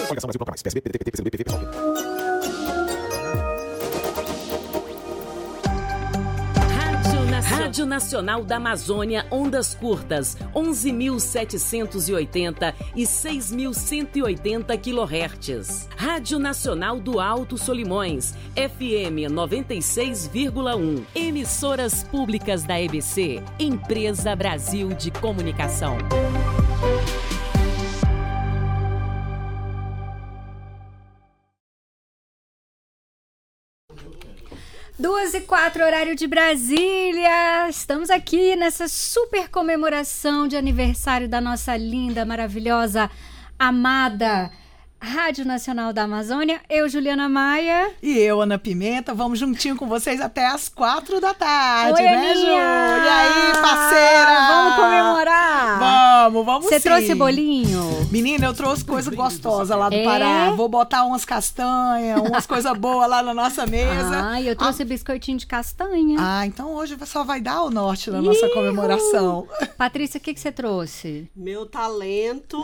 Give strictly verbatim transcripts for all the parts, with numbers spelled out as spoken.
Coligação Brasil Bloco Mais. P S B, P D T, P T, P C do B, P V, P S O B. Rádio Nacional da Amazônia, ondas curtas, onze mil setecentos e oitenta e seis mil cento e oitenta quilohertz. Rádio Nacional do Alto Solimões, F M noventa e seis vírgula um. Emissoras públicas da E B C, Empresa Brasil de Comunicação. Duas e quatro, horário de Brasília. Estamos aqui nessa super comemoração de aniversário da nossa linda, maravilhosa, amada Rádio Nacional da Amazônia. Eu, Juliana Maia. E eu, Ana Pimenta. Vamos juntinho com vocês até às quatro da tarde, Oi, né, Aninha? Ju? E aí, parceira? Vamos comemorar? Vamos, vamos Você sim. trouxe bolinho? Menina, eu trouxe coisa gostosa lá do É? Pará. Vou botar umas castanhas, umas coisas boas lá na nossa mesa. Ah, eu trouxe biscoitinho de castanha. Ah, então hoje só vai dar o norte na nossa comemoração. Patrícia, o que, que você trouxe? Meu talento,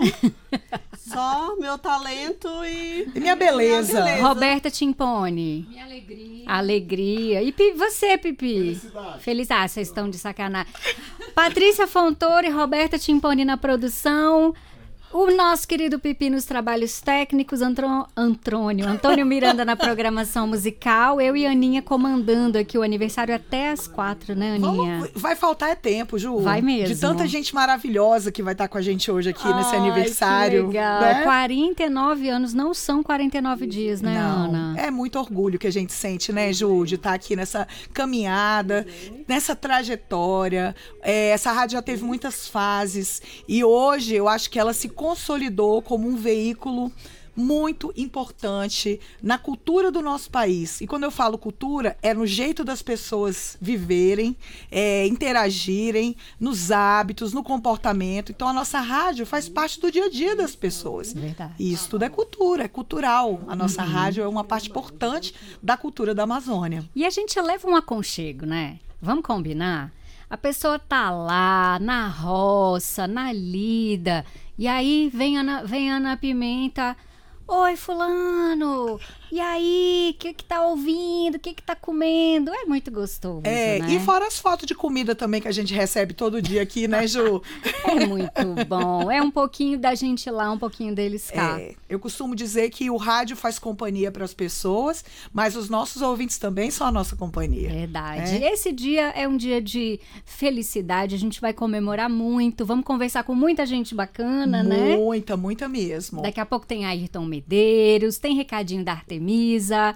só meu talento e... E minha beleza. Minha beleza. Roberta Timpone. Minha alegria. Alegria. E Pi- você, Pipi? Felicidade. Feliz. Ah, vocês estão de sacanagem. Patrícia Fontoura e Roberta Timpone na produção. O nosso querido Pipi nos trabalhos técnicos, Antro... Antrônio, Antônio Miranda na programação musical, eu e a Aninha comandando aqui o aniversário até às quatro, né, Aninha? Vamos, vai faltar é tempo, Ju. Vai mesmo. De tanta gente maravilhosa que vai estar com a gente hoje aqui nesse Ai, aniversário. que legal. Né? quarenta e nove anos não são quarenta e nove dias, né, Não, Ana? é muito orgulho que a gente sente, né, Ju, de estar aqui nessa caminhada, nessa trajetória. É, essa rádio já teve muitas fases e hoje eu acho que ela se consolidou como um veículo muito importante na cultura do nosso país. E quando eu falo cultura, é no jeito das pessoas viverem, é, interagirem, nos hábitos, no comportamento. Então a nossa rádio faz parte do dia a dia das pessoas. Verdade. E isso tudo é cultura, é cultural. A nossa Uhum. rádio é uma parte importante da cultura da Amazônia. E a gente leva um aconchego, né? Vamos combinar? A pessoa tá lá, na roça, na lida, e aí vem a Ana, vem a Ana Pimenta. Oi, fulano, e aí, o que que tá ouvindo, o que que tá comendo? É muito gostoso, É, né? e fora as fotos de comida também que a gente recebe todo dia aqui, né, Ju? É muito bom, é um pouquinho da gente lá, um pouquinho deles cá. É, eu costumo dizer que o rádio faz companhia para as pessoas, mas os nossos ouvintes também são a nossa companhia. Verdade. É. Esse dia é um dia de felicidade, a gente vai comemorar muito, vamos conversar com muita gente bacana, né? Muita, muita mesmo. Daqui a pouco tem Ayrton Medeiros, tem recadinho da Artemisa,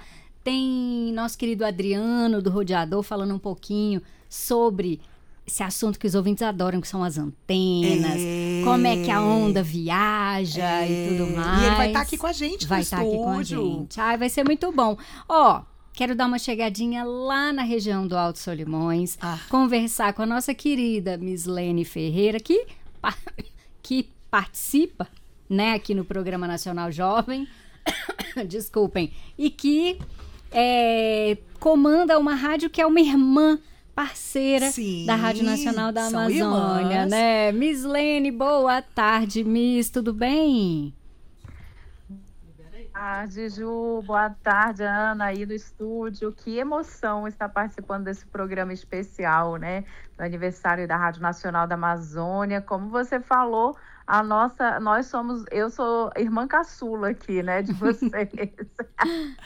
tem nosso querido Adriano do Rodeador falando um pouquinho sobre esse assunto que os ouvintes adoram, que são as antenas, É. como é que a onda viaja É. e tudo mais. E ele vai estar aqui com a gente Vai no estar aqui com a estúdio. gente. Ai, vai ser muito bom. Ó, quero dar uma chegadinha lá na região do Alto Solimões, Ah. conversar com a nossa querida Mislene Ferreira, que, pa- que participa, né, aqui no Programa Nacional Jovem, desculpem, e que é, comanda uma rádio que é uma irmã parceira Sim, da Rádio Nacional da são Amazônia, irmãs. né? Mislene, boa tarde, Miss, tudo bem? Boa tarde, Ju. Boa tarde, Ana, aí do estúdio. Que emoção estar participando desse programa especial, né? Do aniversário da Rádio Nacional da Amazônia. Como você falou, a nossa, nós somos, eu sou irmã caçula aqui, né, de vocês.